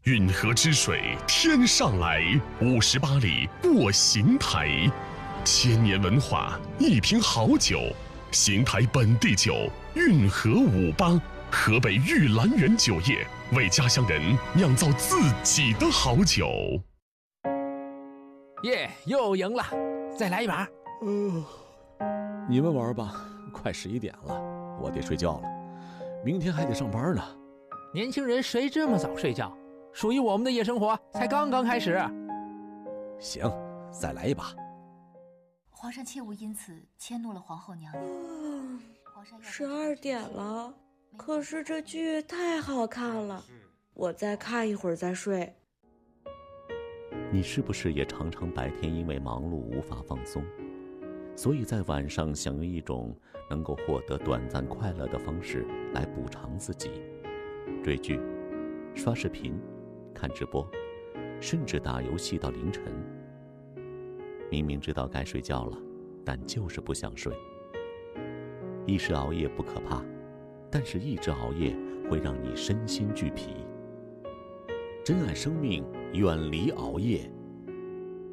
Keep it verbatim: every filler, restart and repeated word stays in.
运河之水天上来，五十八里过邢台，千年文化，一瓶好酒，邢台本地酒，运河五八，河北玉兰园酒业为家乡人酿造自己的好酒。 耶，又赢了，再来一把。 呃，你们玩吧，快十一点了，我得睡觉了，明天还得上班呢。 年轻人谁这么早睡觉？属于我们的夜生活才刚刚开始。 行，再来一把。 皇上切勿因此迁怒了皇后娘娘。 嗯，十二点了，可是这剧太好看了，我再看一会儿再睡。 你是不是也常常白天因为忙碌无法放松，所以在晚上想用一种能够获得短暂快乐的方式来补偿自己？追剧、刷视频、看直播，甚至打游戏到凌晨。明明知道该睡觉了，但就是不想睡。一时熬夜不可怕，但是一直熬夜会让你身心俱疲。珍爱生命，远离熬夜，